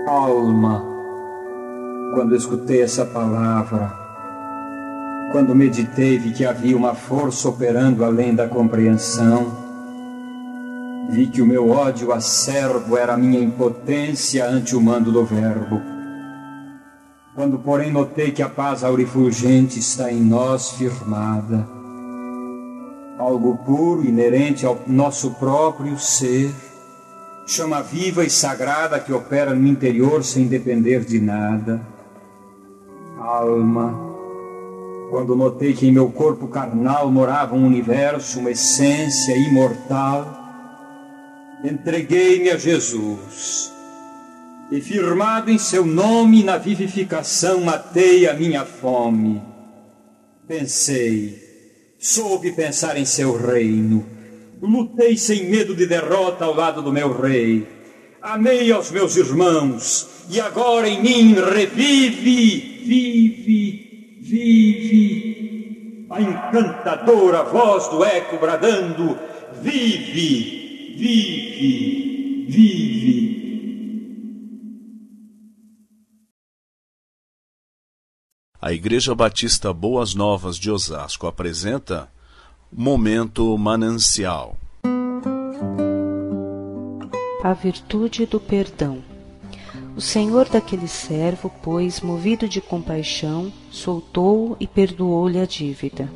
Alma, quando escutei essa palavra, quando meditei, vi que havia uma força operando além da compreensão. Vi que o meu ódio acerbo era a minha impotência ante o mando do Verbo. Quando, porém, notei que a paz aurifulgente está em nós firmada, algo puro, inerente ao nosso próprio ser, chama viva e sagrada que opera no interior sem depender de nada. Alma, quando notei que em meu corpo carnal morava um universo, uma essência imortal, entreguei-me a Jesus e, firmado em seu nome, na vivificação matei a minha fome. Pensei, soube pensar em seu reino, lutei sem medo de derrota ao lado do meu rei, amei aos meus irmãos, e agora em mim revive, vive a encantadora voz do eco bradando: vive, vive, vive. A Igreja Batista Boas Novas de Osasco apresenta Momento Manancial. A virtude do perdão. O senhor daquele servo, pois, movido de compaixão, soltou-o e perdoou-lhe a dívida.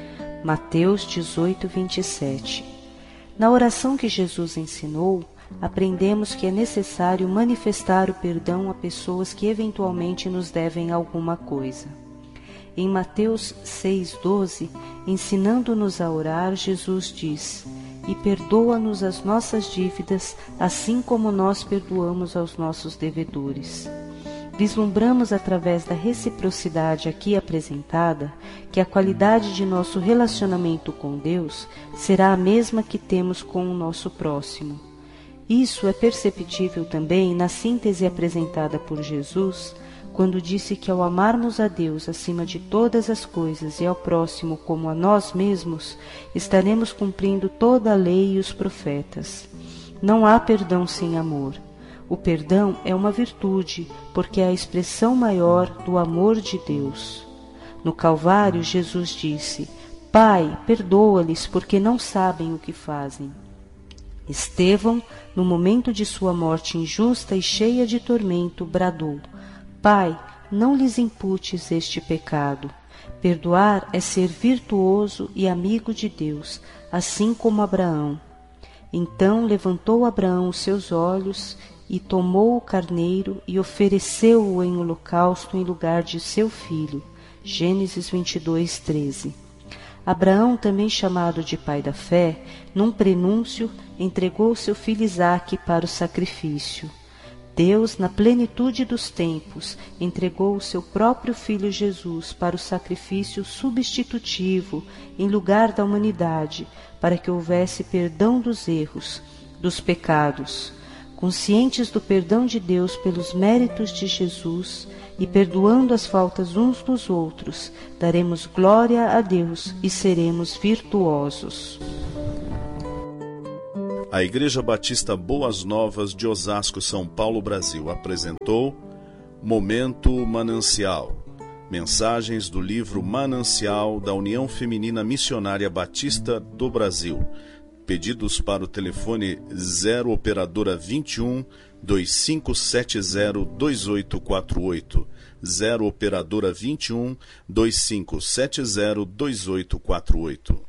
Mateus 18, 27. Na oração que Jesus ensinou, aprendemos que é necessário manifestar o perdão a pessoas que eventualmente nos devem alguma coisa. Em Mateus 6,12, ensinando-nos a orar, Jesus diz: e perdoa-nos as nossas dívidas, assim como nós perdoamos aos nossos devedores. Vislumbramos através da reciprocidade aqui apresentada que a qualidade de nosso relacionamento com Deus será a mesma que temos com o nosso próximo. Isso é perceptível também na síntese apresentada por Jesus, quando disse que ao amarmos a Deus acima de todas as coisas e ao próximo como a nós mesmos, estaremos cumprindo toda a lei e os profetas. Não há perdão sem amor. O perdão é uma virtude, porque é a expressão maior do amor de Deus. No Calvário, Jesus disse: Pai, perdoa-lhes, porque não sabem o que fazem. Estevão, no momento de sua morte injusta e cheia de tormento, bradou: Pai, não lhes imputes este pecado. Perdoar é ser virtuoso e amigo de Deus, assim como Abraão. Então levantou Abraão os seus olhos e tomou o carneiro e ofereceu-o em holocausto em lugar de seu filho. Gênesis 22, 13. Abraão, também chamado de pai da fé, num prenúncio, entregou seu filho Isaque para o sacrifício. Deus, na plenitude dos tempos, entregou o seu próprio Filho Jesus para o sacrifício substitutivo em lugar da humanidade, para que houvesse perdão dos erros, dos pecados. Conscientes do perdão de Deus pelos méritos de Jesus e perdoando as faltas uns dos outros, daremos glória a Deus e seremos virtuosos. A Igreja Batista Boas Novas de Osasco, São Paulo, Brasil, apresentou Momento Manancial. Mensagens do livro Manancial da União Feminina Missionária Batista do Brasil. Pedidos para o telefone 0 operadora 21 2570 2848. 0 operadora 21 2570 2848.